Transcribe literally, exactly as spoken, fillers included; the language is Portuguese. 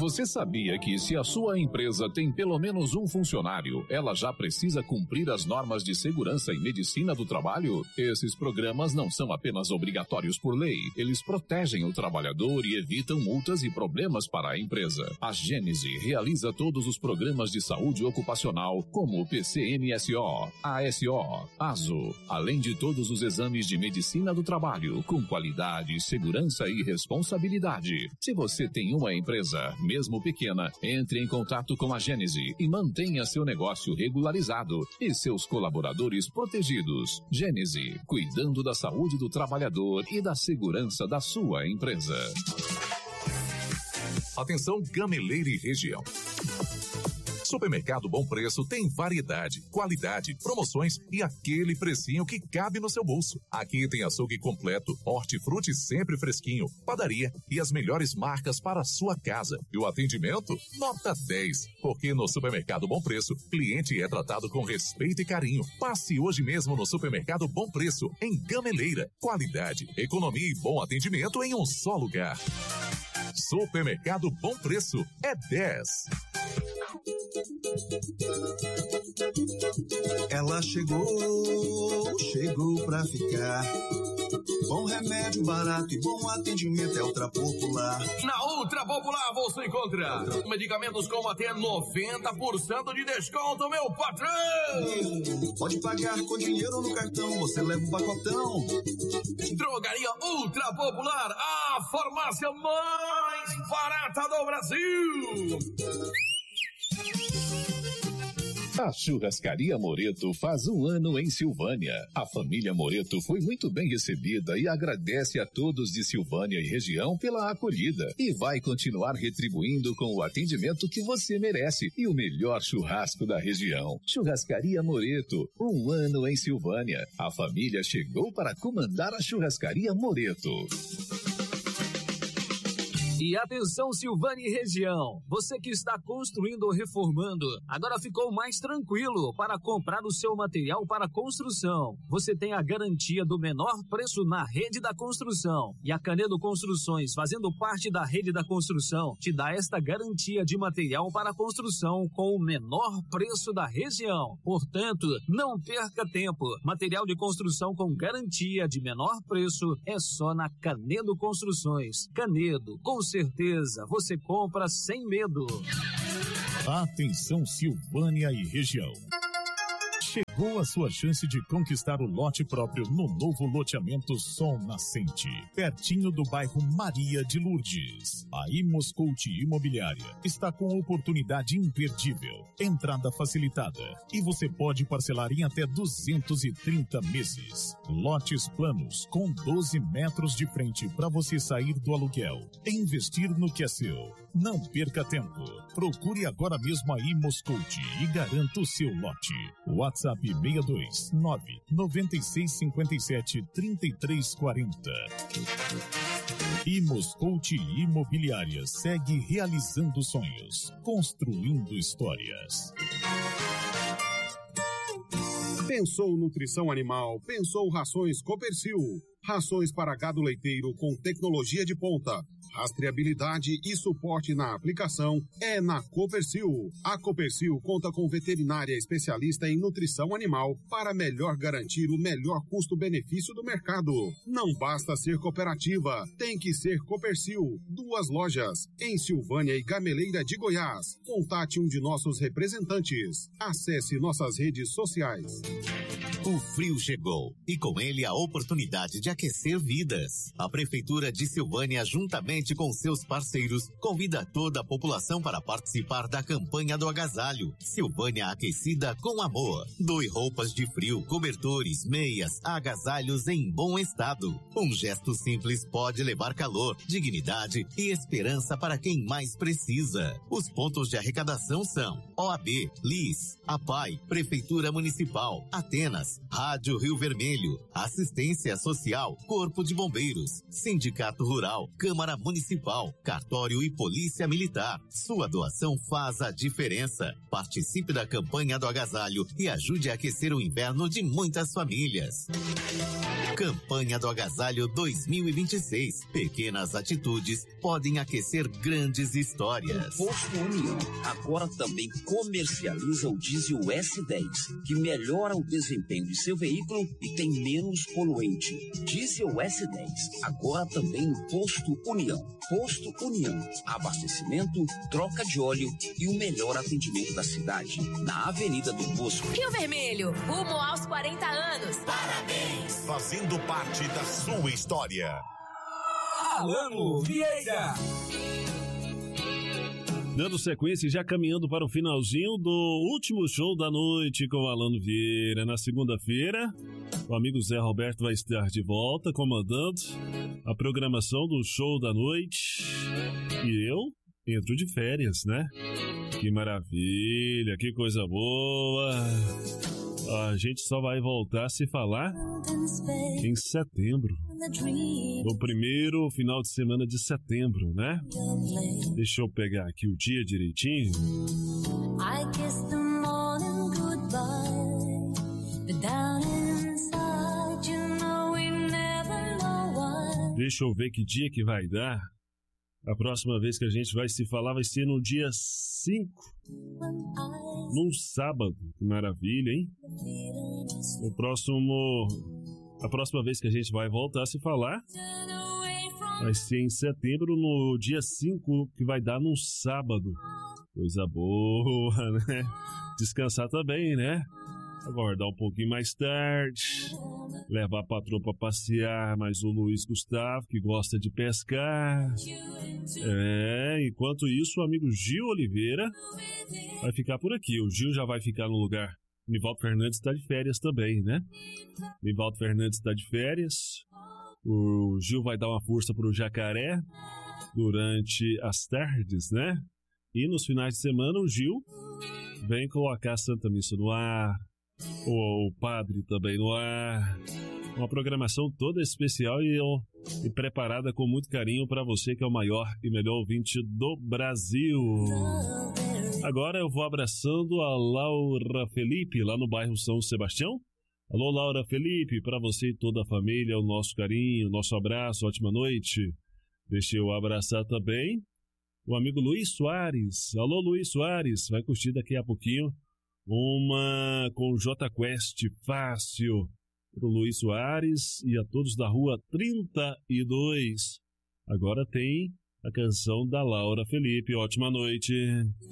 Você sabia que se a sua empresa tem pelo menos um funcionário, ela já precisa cumprir as normas de segurança e medicina do trabalho? Esses programas não são apenas obrigatórios por lei, eles protegem o trabalhador e evitam multas e problemas para a empresa. A Gênese realiza todos os programas de saúde ocupacional, como o P C M S O, A S O, ASO, além de todos os exames de medicina do trabalho, com qualidade, segurança e responsabilidade. Se você tem uma empresa, mesmo pequena, entre em contato com a Gênese e mantenha seu negócio regularizado e seus colaboradores protegidos. Gênese, cuidando da saúde do trabalhador e da segurança da sua empresa. Atenção, Gameleira e região. Supermercado Bom Preço tem variedade, qualidade, promoções e aquele precinho que cabe no seu bolso. Aqui tem açougue completo, hortifruti sempre fresquinho, padaria e as melhores marcas para a sua casa. E o atendimento? Nota dez. Porque no Supermercado Bom Preço, cliente é tratado com respeito e carinho. Passe hoje mesmo no Supermercado Bom Preço, em Gameleira. Qualidade, economia e bom atendimento em um só lugar. Supermercado Bom Preço é dez. Ela chegou, chegou pra ficar. Bom remédio, barato e bom atendimento é Ultra Popular. Na Ultra Popular você encontra medicamentos com até noventa por cento de desconto, meu patrão! Pode pagar com dinheiro no cartão, você leva um pacotão. Drogaria Ultra Popular, a farmácia mais barata do Brasil! A Churrascaria Moreto faz um ano em Silvânia. A família Moreto foi muito bem recebida e agradece a todos de Silvânia e região pela acolhida e vai continuar retribuindo com o atendimento que você merece e o melhor churrasco da região. Churrascaria Moreto, um ano em Silvânia. A família chegou para comandar a Churrascaria Moreto. E atenção, Silvânia e região, você que está construindo ou reformando, agora ficou mais tranquilo para comprar o seu material para construção. Você tem a garantia do menor preço na rede da construção. E a Canedo Construções, fazendo parte da rede da construção, te dá esta garantia de material para construção com o menor preço da região. Portanto, não perca tempo. Material de construção com garantia de menor preço é só na Canedo Construções. Canedo, com certeza, você compra sem medo. Atenção, Silvânia e região. Chegou a sua chance de conquistar o lote próprio no novo loteamento Sol Nascente, pertinho do bairro Maria de Lourdes. A Imoscout Imobiliária está com oportunidade imperdível, entrada facilitada e você pode parcelar em até duzentos e trinta meses. Lotes planos com doze metros de frente para você sair do aluguel e investir no que é seu. Não perca tempo. Procure agora mesmo a Imoscout e garanta o seu lote. WhatsApp seis dois nove nove seis cinco sete três três quatro zero. Imoscout Imobiliária segue realizando sonhos, construindo histórias. Pensou nutrição animal, pensou rações Copercil. Rações para gado leiteiro com tecnologia de ponta, rastreabilidade e suporte na aplicação é na Copercil. A Copercil conta com veterinária especialista em nutrição animal para melhor garantir o melhor custo-benefício do mercado. Não basta ser cooperativa, tem que ser Copercil. Duas lojas, em Silvânia e Gameleira de Goiás. Contate um de nossos representantes. Acesse nossas redes sociais. O frio chegou e com ele a oportunidade de aquecer vidas. A Prefeitura de Silvânia, juntamente com seus parceiros, convida toda a população para participar da campanha do agasalho. Silvânia aquecida com amor. Doe roupas de frio, cobertores, meias, agasalhos em bom estado. Um gesto simples pode levar calor, dignidade e esperança para quem mais precisa. Os pontos de arrecadação são O A B, L I S, A P A I, Prefeitura Municipal, Atenas, Esportes, Rádio Rio Vermelho, Assistência Social, Corpo de Bombeiros, Sindicato Rural, Câmara Municipal, Cartório e Polícia Militar. Sua doação faz a diferença. Participe da campanha do agasalho e ajude a aquecer o inverno de muitas famílias. Campanha do Agasalho dois mil e vinte e seis. Pequenas atitudes podem aquecer grandes histórias. O Posto União agora também comercializa o diesel S dez, que melhora o desempenho de seu veículo e tem menos poluente. Diesel S dez, agora também no Posto União. Posto União, abastecimento, troca de óleo e o melhor atendimento da cidade, na Avenida do Bosco. Rio Vermelho, rumo aos quarenta anos. Parabéns! Fazendo parte da sua história. Alano Vieira. Dando sequência e já caminhando para o finalzinho do último show da noite com o Alano Vieira. Na segunda-feira, o amigo Zé Roberto vai estar de volta comandando a programação do show da noite. E eu entro de férias, né? Que maravilha, que coisa boa. A gente só vai voltar a se falar em setembro. No primeiro final de semana de setembro, né? Deixa eu pegar aqui o dia direitinho. Deixa eu ver que dia que vai dar. A próxima vez que a gente vai se falar vai ser no dia cinco. Num sábado. Que maravilha, hein? O próximo... A próxima vez que a gente vai voltar a se falar vai ser em setembro, no dia cinco, que vai dar num sábado. Coisa boa, né? Descansar também, né? Aguardar um pouquinho mais tarde, levar a patroa pra passear, mais o Luiz Gustavo, que gosta de pescar. É, enquanto isso, o amigo Gil Oliveira vai ficar por aqui. O Gil já vai ficar no lugar. O Nivaldo Fernandes está de férias também, né? O Nivaldo Fernandes está de férias. O Gil vai dar uma força pro Jacaré durante as tardes, né? E nos finais de semana o Gil vem colocar a Santa Missa no ar, o, o Padre também no ar. Uma programação toda especial e, e preparada com muito carinho para você, que é o maior e melhor ouvinte do Brasil. Agora eu vou abraçando a Laura Felipe, lá no bairro São Sebastião. Alô, Laura Felipe, para você e toda a família, o nosso carinho, o nosso abraço, ótima noite. Deixa eu abraçar também o amigo Luiz Soares. Alô, Luiz Soares, vai curtir daqui a pouquinho uma com J Quest fácil para o Luiz Soares e a todos da rua trinta e dois. Agora tem a canção da Laura Felipe, ótima noite.